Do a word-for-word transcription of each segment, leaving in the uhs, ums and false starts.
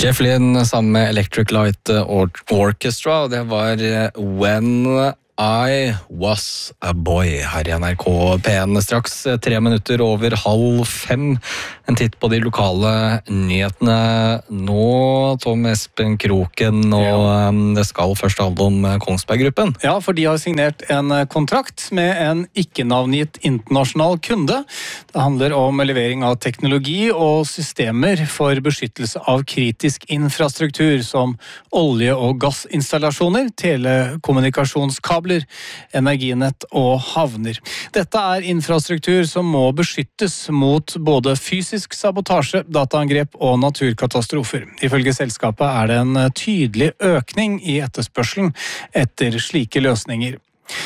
Jeff Lynne sammen med Electric Light Orchestra, og det var When I Was a Boy her i N R K P en. Straks tre minutter over halv fem. En titt på de lokale nyhetene nå, Tom Espen Kroken, og ja. Det skal først handle om Kongsberg-gruppen. Ja, for de har signert en kontrakt med en ikke-navngitt internasjonal kunde. Det handler om levering av teknologi og systemer for beskyttelse av kritisk infrastruktur som olje- og gassinstallasjoner, telekommunikasjonskabler, energinett og havner. Dette er infrastruktur som må beskyttes mot både fysisk sabotasje, dataangrep og naturkatastrofer. Ifølge selskapet er det en tydelig økning i etterspørselen etter slike løsninger.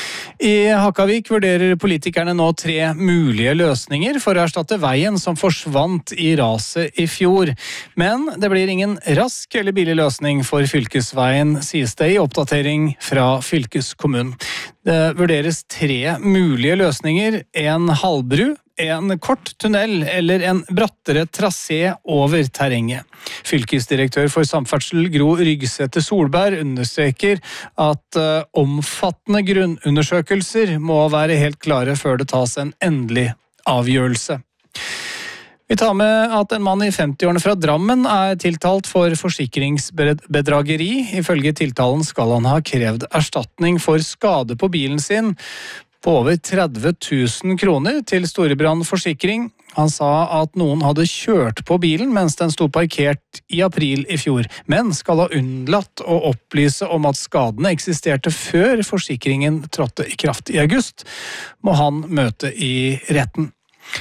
I Hakavik vurderer politikerne nå tre mulige løsninger for å erstatte veien som forsvant i raset i fjor. Men det blir ingen rask eller billig løsning for fylkesveien, sies det i oppdatering fra fylkeskommunen. Det vurderes tre mulige løsninger: en halvbru, en kort tunnel eller en brattere trasé over terrenget. Fylkesdirektør for samferdsel Gro Rygsæter Solberg understreker at uh, omfattende grunnundersøkelser må være helt klare før det tas en endelig avgjørelse. Vi tar med at en mann i femti-årene fra Drammen er tiltalt for forsikringsbedrageri. Ifølge tiltalen skal han ha krevd erstatning for skade på bilen sin på over tretti tusen kroner til Storebrand Forsikring. Han sa at noen hadde kjørt på bilen mens den sto parkert i april i fjor, men skal ha unnlatt å opplyse om at skadene eksisterte før forsikringen trådte i kraft i august, må han møte i retten.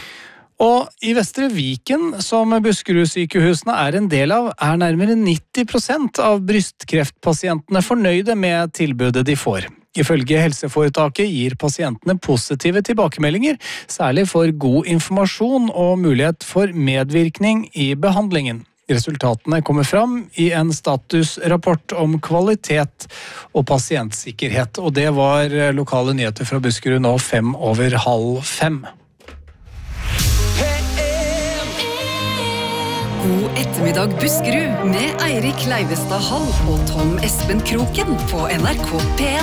Og i Vestre Viken, som Buskerud-sykehusene er en del av, er nærmere nitti prosent av brystkreftpasientene fornøyde med tilbudet de får. Ifølge helseforetaket gir pasientene positive tilbakemeldinger, særlig for god informasjon og mulighet for medvirkning i behandlingen. Resultatene kommer fram i en statusrapport om kvalitet og pasientsikkerhet, og det var lokale nyheter fra Buskerud nå fem over halv fem. God ettermiddag Buskerud med Eirik Leivestad Hall og Tom Espen Kroken på N R K P en.